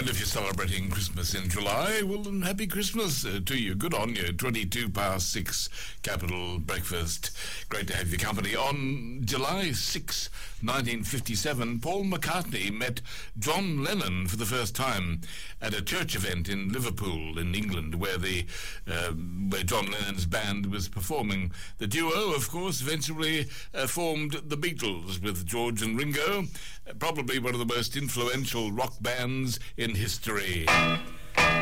And if you're celebrating Christmas in July, well, then happy Christmas to you. Good on you. 6:22, Capital Breakfast. Great to have your company. On July 6, 1957, Paul McCartney met John Lennon for the first time at a church event in Liverpool in England, where John Lennon's band was performing. The duo, of course, eventually formed the Beatles with George and Ringo, probably one of the most influential rock bands in history.